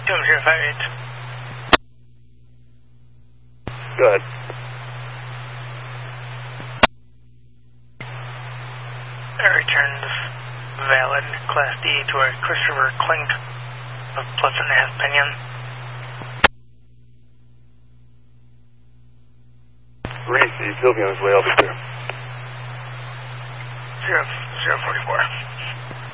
058. Go ahead. Returns valid Class D to a Christopher Klink of +1.5 Pinion. Reese, he'll be on his way, I'll be clear. 044.